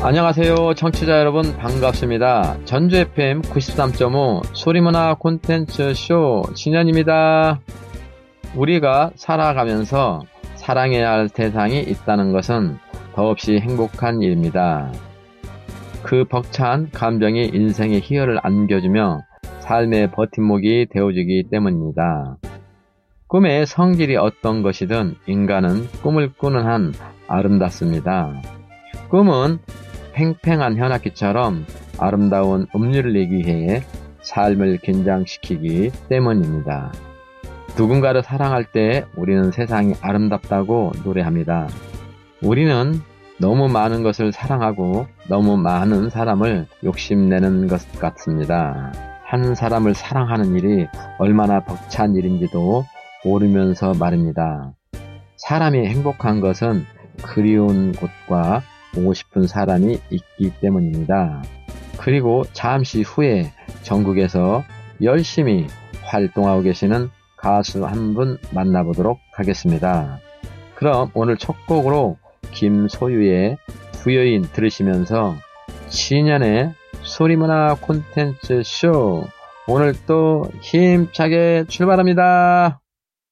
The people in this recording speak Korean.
안녕하세요. 청취자 여러분 반갑습니다. 전주 FM 93.5 소리문화 콘텐츠 쇼 진현입니다. 우리가 살아가면서 사랑해야 할 대상이 있다는 것은 더없이 행복한 일입니다. 그 벅찬 감정이 인생의 희열을 안겨주며 삶의 버팀목이 되어주기 때문입니다. 꿈의 성질이 어떤 것이든 인간은 꿈을 꾸는 한 아름답습니다. 꿈은 팽팽한 현악기처럼 아름다운 음률을 내기 위해 삶을 긴장시키기 때문입니다. 누군가를 사랑할 때 우리는 세상이 아름답다고 노래합니다. 우리는 너무 많은 것을 사랑하고 너무 많은 사람을 욕심내는 것 같습니다. 한 사람을 사랑하는 일이 얼마나 벅찬 일인지도 모르면서 말입니다. 사람이 행복한 것은 그리운 곳과 보고 싶은 사람이 있기 때문입니다. 그리고 잠시 후에 전국에서 열심히 활동하고 계시는 가수 한 분 만나보도록 하겠습니다. 그럼 오늘 첫 곡으로 김소유의 부여인 들으시면서 신년의 소리문화 콘텐츠 쇼 오늘 또 힘차게 출발합니다.